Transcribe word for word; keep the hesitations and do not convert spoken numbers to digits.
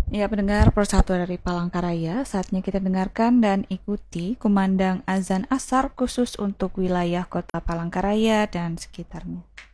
Ya, pendengar Persatuan dari Palangkaraya, saatnya kita dengarkan dan ikuti kumandang azan asar khusus untuk wilayah Kota Palangkaraya dan sekitarnya.